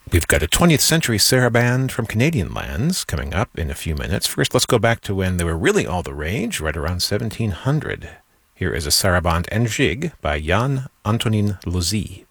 We've got a 20th century saraband from Canadian lands coming up in a few minutes. First, let's go back to when they were really all the rage, right around 1700. Here is a saraband en gigue by Jan Antonin Lozy.